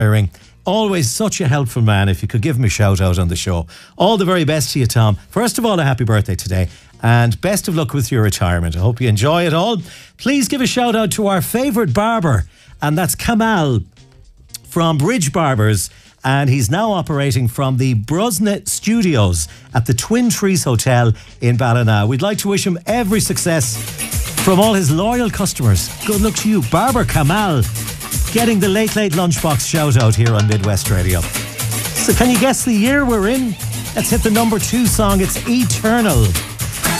Always such a helpful man. If you could give him a shout out on the show. All the very best to you, Tom. First of all, a happy birthday today. And best of luck with your retirement. I hope you enjoy it all. Please give a shout out to our favourite barber. And that's Kamal from Bridge Barbers. And he's now operating from the Brosna Studios at the Twin Trees Hotel in Ballina. We'd like to wish him every success from all his loyal customers. Good luck to you, Barber Kamal, getting the Late Late Lunchbox shout out here on Midwest Radio. So can you guess the year we're in? Let's hit the number 2 song. It's Eternal.